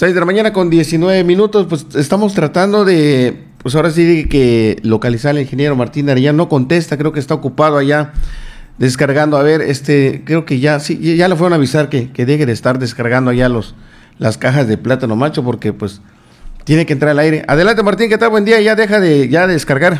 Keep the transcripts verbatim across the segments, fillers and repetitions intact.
seis de la mañana con diecinueve minutos, pues estamos tratando de, pues ahora sí que localizar al ingeniero Martín Arellano, no contesta, creo que está ocupado allá descargando, a ver, este, creo que ya, sí, ya le fueron a avisar que, que deje de estar descargando allá los, las cajas de plátano macho, porque pues tiene que entrar al aire. Adelante Martín, ¿qué tal? Buen día, ya deja de, ya de descargar.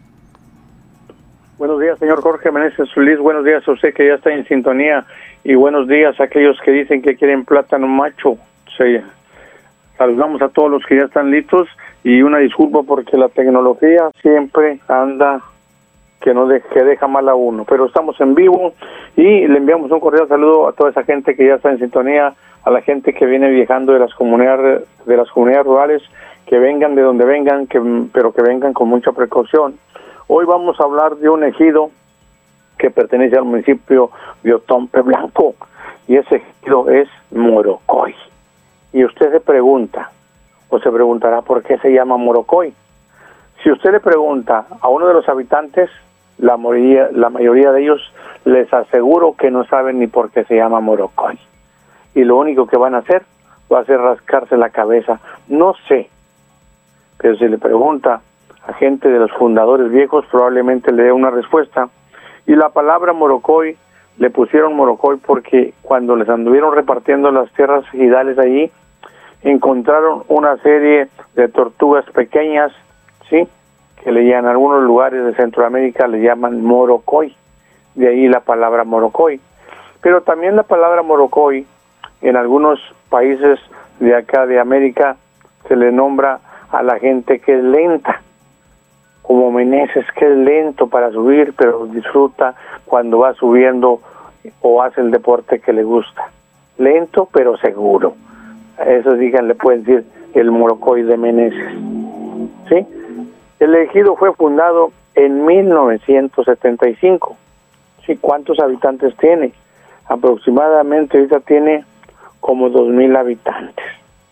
Buenos días, señor Jorge Meneses Solís, buenos días a usted que ya está en sintonía, y buenos días a aquellos que dicen que quieren plátano macho. Sí. Saludamos a todos los que ya están listos y una disculpa porque la tecnología siempre anda que no de, que deja mal a uno, pero estamos en vivo y le enviamos un cordial saludo a toda esa gente que ya está en sintonía, a la gente que viene viajando de las comunidades de las comunidades rurales, que vengan de donde vengan, que pero que vengan con mucha precaución. Hoy vamos a hablar de un ejido que pertenece al municipio de Otompe Blanco y ese ejido es Morocoy. Y usted se pregunta, o se preguntará por qué se llama Morocoy. Si usted le pregunta a uno de los habitantes, la mayoría, la mayoría de ellos les aseguro que no saben ni por qué se llama Morocoy. Y lo único que van a hacer va a ser rascarse la cabeza. No sé, pero si le pregunta a gente de los fundadores viejos, probablemente le dé una respuesta. Y la palabra Morocoy, le pusieron Morocoy porque cuando les anduvieron repartiendo las tierras ejidales allí, encontraron una serie de tortugas pequeñas, ¿sí?, que le llaman, en algunos lugares de Centroamérica le llaman Morocoy, de ahí la palabra Morocoy. Pero también la palabra Morocoy, en algunos países de acá de América, se le nombra a la gente que es lenta, como Meneses, que es lento para subir, pero disfruta cuando va subiendo o hace el deporte que le gusta. Lento, pero seguro. A eso digan, le pueden decir el Morocoy de Meneses. ¿Sí? El ejido fue fundado en mil novecientos setenta y cinco. ¿Sí? ¿Cuántos habitantes tiene? Aproximadamente ahorita tiene como dos mil habitantes.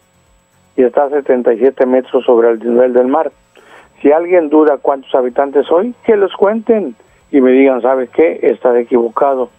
Y está a setenta y siete metros sobre el nivel del mar. Si alguien duda cuántos habitantes hoy, que los cuenten y me digan, ¿sabes qué? Estás equivocado.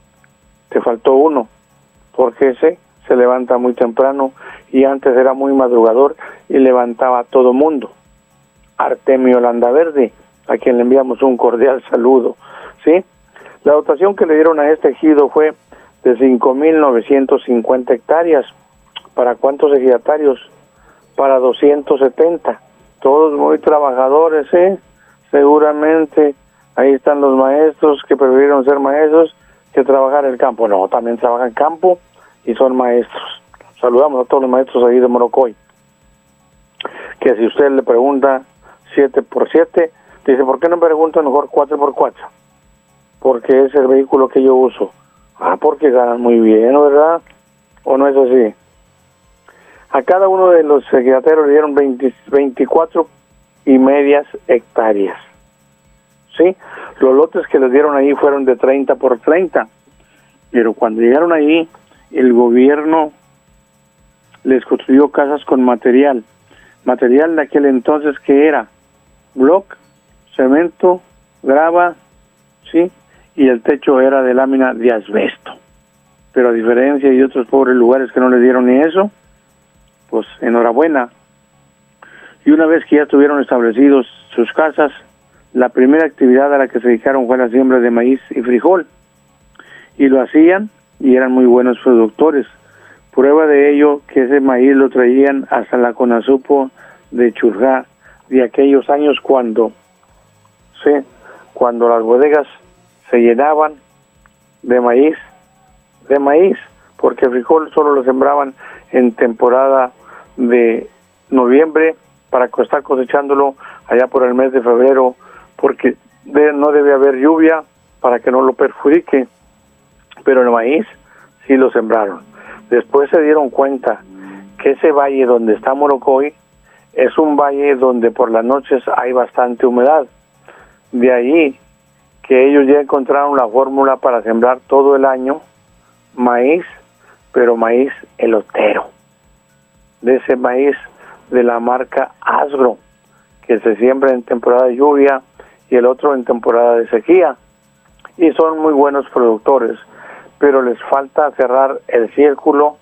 Te faltó uno, porque ese se levanta muy temprano y antes era muy madrugador y levantaba a todo mundo. Artemio Landaverde, a quien le enviamos un cordial saludo, ¿sí? La dotación que le dieron a este ejido fue de cinco mil novecientos cincuenta hectáreas. ¿Para cuántos ejidatarios? Para doscientos setenta. Todos muy trabajadores, ¿eh? Seguramente ahí están los maestros que prefirieron ser maestros que trabajar en el campo. No, también trabajan en campo y son maestros. Saludamos a todos los maestros ahí de Morocoy. Que si usted le pregunta siete por siete, dice, ¿por qué no me pregunta mejor cuatro por cuatro? Porque es el vehículo que yo uso. Ah, porque ganan muy bien, ¿verdad? ¿O no es así? A cada uno de los ejidatarios le dieron veinte, veinticuatro y medias hectáreas. ¿Sí? Los lotes que les dieron ahí fueron de treinta por treinta. Pero cuando llegaron ahí, el gobierno les construyó casas con material. Material de aquel entonces que era bloc, cemento, grava, ¿sí? Y el techo era de lámina de asbesto. Pero a diferencia de otros pobres lugares que no les dieron ni eso, pues enhorabuena. Y una vez que ya estuvieron establecidos sus casas, la primera actividad a la que se dedicaron fue la siembra de maíz y frijol. Y lo hacían y eran muy buenos productores. Prueba de ello que ese maíz lo traían hasta la Conasupo de Churjá, de aquellos años cuando, sí, cuando las bodegas se llenaban de maíz, de maíz, porque el frijol solo lo sembraban en temporada de noviembre para estar cosechándolo allá por el mes de febrero, porque de, no debe haber lluvia para que no lo perjudique, pero el maíz sí lo sembraron. Después se dieron cuenta que ese valle donde está Morocoy es un valle donde por las noches hay bastante humedad. De ahí que ellos ya encontraron la fórmula para sembrar todo el año maíz, pero maíz elotero, de ese maíz de la marca Asgro, que se siembra en temporada de lluvia y el otro en temporada de sequía, y son muy buenos productores, pero les falta cerrar el círculo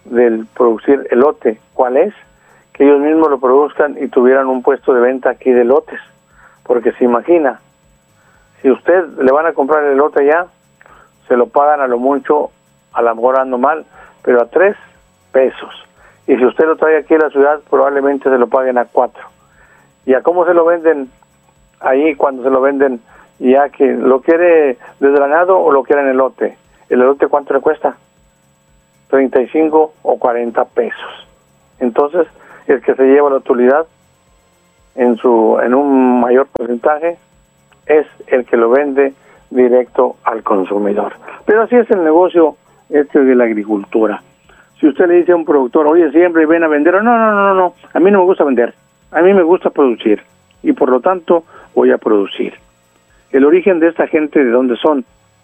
del producir elote. ¿Cuál es? Que ellos mismos lo produzcan y tuvieran un puesto de venta aquí de elotes. Porque se imagina, si usted le van a comprar el elote allá, se lo pagan a lo mucho, a lo mejor ando mal, pero a tres pesos. Y si usted lo trae aquí a la ciudad, probablemente se lo paguen a cuatro. ¿Y a cómo se lo venden ahí cuando se lo venden? Ya que lo quiere desgranado o lo quiere en elote. ¿El elote cuánto le cuesta? treinta y cinco o cuarenta pesos. Entonces, el que se lleva la utilidad en su en un mayor porcentaje es el que lo vende directo al consumidor. Pero así es el negocio este de la agricultura. Si usted le dice a un productor, oye, siempre ven a vender, no, no, no, no, a mí no me gusta vender, a mí me gusta producir, y por lo tanto voy a producir. El origen de esta gente, ¿de dónde son?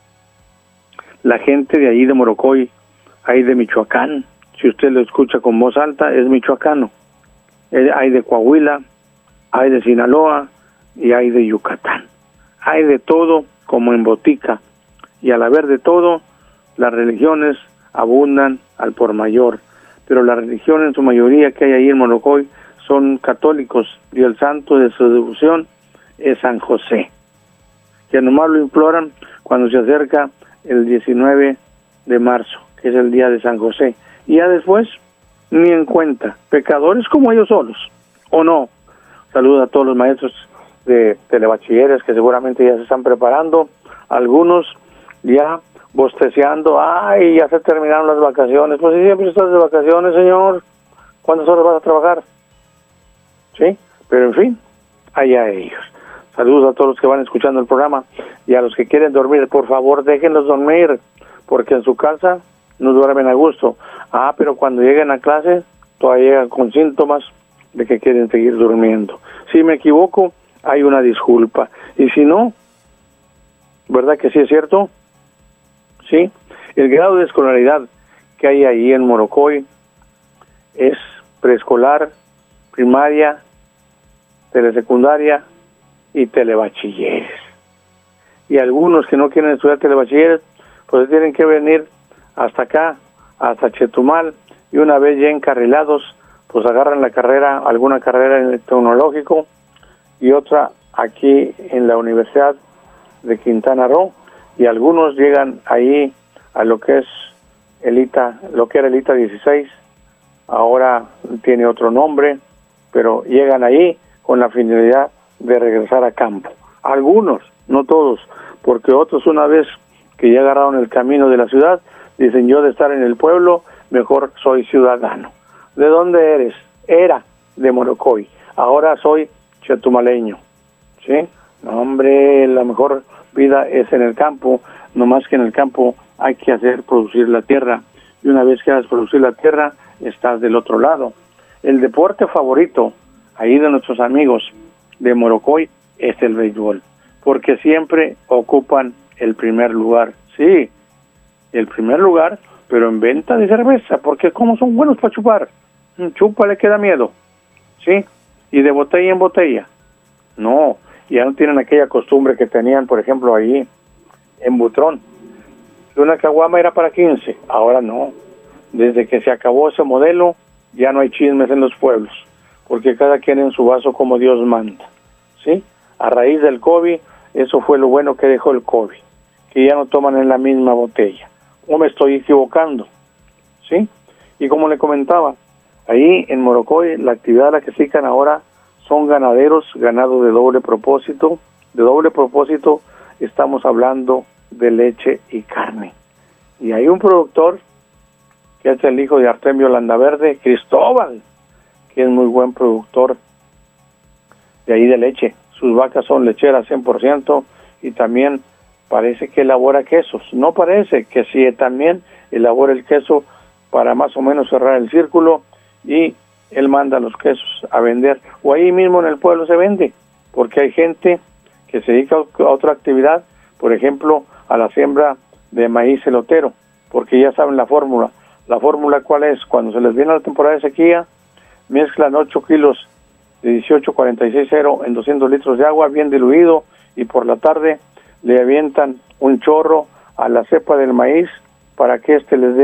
La gente de ahí de Morocoy, ahí de Michoacán, si usted lo escucha con voz alta, es michoacano. Hay de Coahuila, hay de Sinaloa y hay de Yucatán. Hay de todo como en botica, y al haber de todo, las religiones abundan al por mayor, pero la religión en su mayoría que hay ahí en Morocoy son católicos, y el santo de su devoción es San José, que nomás lo imploran cuando se acerca el diecinueve de marzo, que es el día de San José, y ya después ni en cuenta, pecadores como ellos solos, ¿o no? Saludos a todos los maestros de telebachilleres que seguramente ya se están preparando, algunos ya bosteceando, ay, ya se terminaron las vacaciones. Pues si siempre estás de vacaciones, señor, ¿cuántas horas vas a trabajar? Sí, pero en fin, allá ellos. Saludos a todos los que van escuchando el programa, y a los que quieren dormir, por favor déjenlos dormir, porque en su casa no duermen a gusto. Ah, pero cuando lleguen a clase todavía llegan con síntomas de que quieren seguir durmiendo. Si me equivoco, hay una disculpa, y si no, ¿verdad que sí es cierto? Sí, el grado de escolaridad que hay ahí en Morocoy es preescolar, primaria, telesecundaria y telebachilleres. Y algunos que no quieren estudiar telebachilleres, pues tienen que venir hasta acá, hasta Chetumal, y una vez ya encarrilados, pues agarran la carrera, alguna carrera en el tecnológico y otra aquí en la Universidad de Quintana Roo, y algunos llegan ahí a lo que es el I T A, lo que era el I T A dieciséis, ahora tiene otro nombre, pero llegan ahí con la finalidad de regresar a campo. Algunos, no todos, porque otros una vez que ya agarraron el camino de la ciudad, dicen yo de estar en el pueblo, mejor soy ciudadano. ¿De dónde eres? Era de Morocoy, ahora soy chetumaleño, ¿sí? No, hombre, la mejor vida es en el campo, no más que en el campo hay que hacer producir la tierra, y una vez que hagas producir la tierra, estás del otro lado. El deporte favorito ahí de nuestros amigos de Morocoy es el béisbol, porque siempre ocupan el primer lugar, sí, el primer lugar, pero en venta de cerveza, porque como son buenos para chupar, chupa le queda miedo, sí, y de botella en botella, no, ya no tienen aquella costumbre que tenían, por ejemplo, ahí en Butrón, una caguama era para quince, ahora no, desde que se acabó ese modelo, ya no hay chismes en los pueblos, porque cada quien en su vaso como Dios manda, ¿sí? A raíz del COVID, eso fue lo bueno que dejó el COVID, que ya no toman en la misma botella, o me estoy equivocando, ¿sí? Y como le comentaba, ahí en Morocoy, la actividad a la que se dedican ahora son ganaderos, ganado de doble propósito, de doble propósito estamos hablando de leche y carne, y hay un productor que es el hijo de Artemio Landaverde, Cristóbal, que es muy buen productor de ahí de leche. Sus vacas son lecheras cien por ciento y también parece que elabora quesos. No parece, que sí también elabora el queso para más o menos cerrar el círculo, y él manda los quesos a vender. O ahí mismo en el pueblo se vende, porque hay gente que se dedica a otra actividad, por ejemplo, a la siembra de maíz elotero, porque ya saben la fórmula. La fórmula ¿cuál es? Cuando se les viene la temporada de sequía, mezclan ocho kilos de dieciocho cuarenta y seis cero en doscientos litros de agua bien diluido, y por la tarde le avientan un chorro a la cepa del maíz para que éste les dé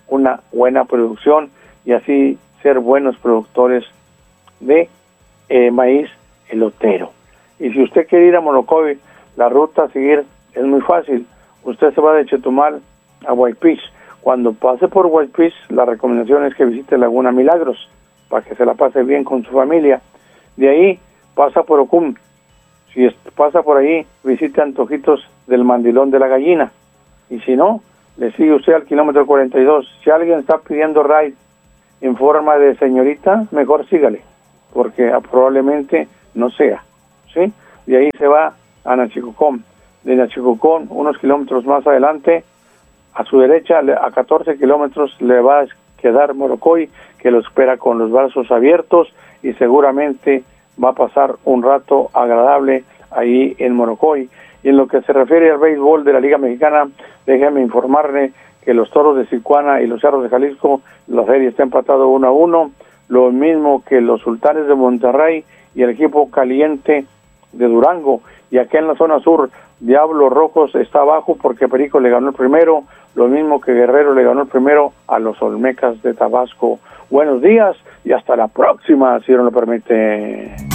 una buena producción y así ser buenos productores de eh, maíz elotero. Y si usted quiere ir a Monocoy, la ruta a seguir es muy fácil. Usted se va de Chetumal a White Beach. Cuando pase por White Beach, la recomendación es que visite Laguna Milagros para que se la pase bien con su familia. De ahí pasa por Ocum. Si es, pasa por ahí, visite Antojitos del Mandilón de la Gallina. Y si no, le sigue usted al kilómetro cuarenta y dos. Si alguien está pidiendo ride en forma de señorita, mejor sígale, porque probablemente no sea, ¿sí? De ahí se va a Nachicocón. De Nachicocón, unos kilómetros más adelante, a su derecha, a catorce kilómetros, le va a quedar Morocoy, que lo espera con los brazos abiertos y seguramente va a pasar un rato agradable ahí en Morocoy. Y en lo que se refiere al béisbol de la Liga Mexicana, déjeme informarle que los Toros de Tijuana y los Cerros de Jalisco, la serie está empatado uno a uno, lo mismo que los Sultanes de Monterrey y el equipo caliente de Durango. Y acá en la zona sur, Diablos Rojos está abajo porque Perico le ganó el primero, lo mismo que Guerrero le ganó el primero a los Olmecas de Tabasco. Buenos días y hasta la próxima, si Dios lo permite.